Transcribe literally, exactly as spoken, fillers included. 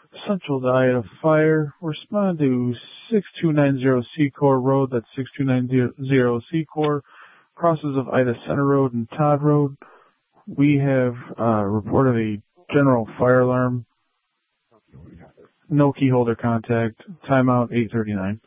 Central to Ida Fire. Respond to six two nine zero Secor Road. That's six two nine zero Secor. Crosses of Ida Center Road and Todd Road. We have uh, reported a general fire alarm. No key holder contact. Timeout eight thirty-nine.